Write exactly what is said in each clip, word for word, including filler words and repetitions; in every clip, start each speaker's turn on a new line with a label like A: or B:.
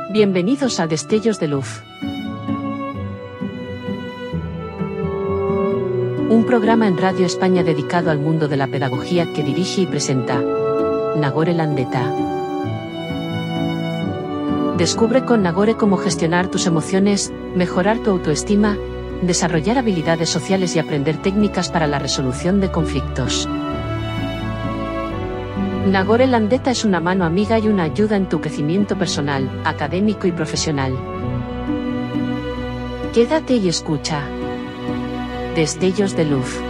A: Bienvenidos a Destellos de Luz. Un programa en Radio España dedicado al mundo de la pedagogía que dirige y presenta Nagore Landeta. Descubre con Nagore cómo gestionar tus emociones, mejorar tu autoestima, desarrollar habilidades sociales y aprender técnicas para la resolución de conflictos. Nagore Landeta es una mano amiga y una ayuda en tu crecimiento personal, académico y profesional. Quédate y escucha. Destellos de Luz.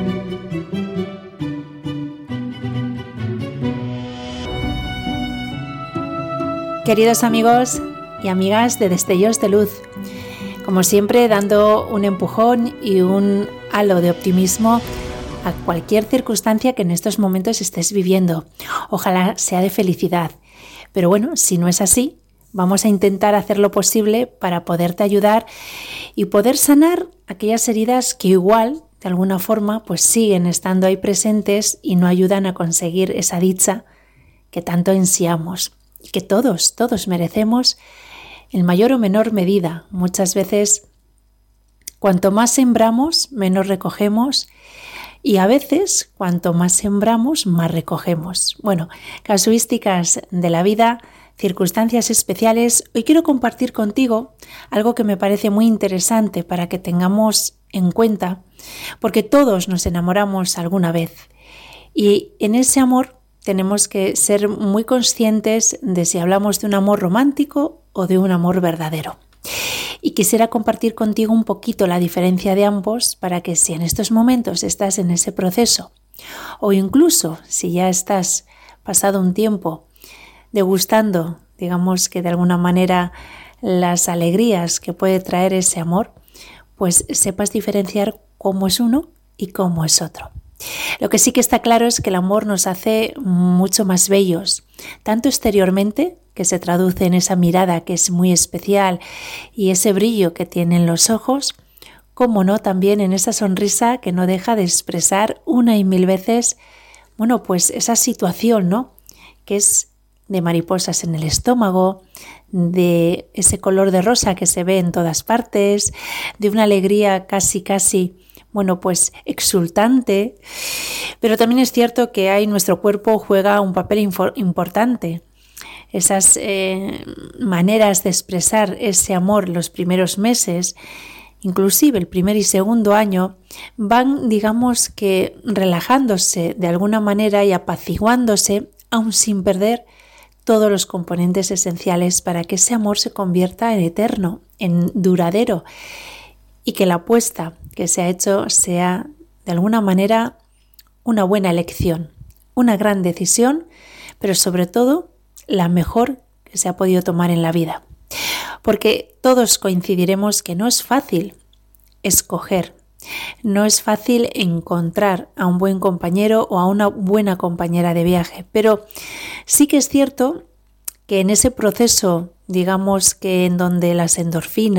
B: Queridos amigos y amigas de Destellos de Luz, como siempre dando un empujón y un halo de optimismo a cualquier circunstancia que en estos momentos estés viviendo. Ojalá sea de felicidad. Pero bueno, si no es así, vamos a intentar hacer lo posible para poderte ayudar y poder sanar aquellas heridas que igual, de alguna forma, pues siguen estando ahí presentes y no ayudan a conseguir esa dicha que tanto ansiamos y que todos, todos merecemos en mayor o menor medida. Muchas veces, cuanto más sembramos, menos recogemos. Y a veces, cuanto más sembramos, más recogemos. Bueno, casuísticas de la vida, circunstancias especiales. Hoy quiero compartir contigo algo que me parece muy interesante para que tengamos en cuenta, porque todos nos enamoramos alguna vez. Y en ese amor tenemos que ser muy conscientes de si hablamos de un amor romántico o de un amor verdadero. Y quisiera compartir contigo un poquito la diferencia de ambos para que si en estos momentos estás en ese proceso o incluso si ya estás pasado un tiempo degustando, digamos que de alguna manera, las alegrías que puede traer ese amor, pues sepas diferenciar cómo es uno y cómo es otro. Lo que sí que está claro es que el amor nos hace mucho más bellos, tanto exteriormente, que se traduce en esa mirada que es muy especial y ese brillo que tienen los ojos, como no también en esa sonrisa que no deja de expresar una y mil veces, bueno, pues esa situación, ¿no? Que es de mariposas en el estómago, de ese color de rosa que se ve en todas partes, de una alegría casi, casi, bueno, pues exultante. Pero también es cierto que ahí nuestro cuerpo juega un papel infor- importante. Esas eh, maneras de expresar ese amor los primeros meses, inclusive el primer y segundo año, van, digamos que, relajándose de alguna manera y apaciguándose, aun sin perder todos los componentes esenciales para que ese amor se convierta en eterno, en duradero, y que la apuesta que se ha hecho sea, de alguna manera, una buena elección, una gran decisión, pero sobre todo la mejor que se ha podido tomar en la vida. Porque todos coincidiremos que no es fácil escoger, no es fácil encontrar a un buen compañero o a una buena compañera de viaje, pero sí que es cierto que en ese proceso, digamos que en donde las endorfinas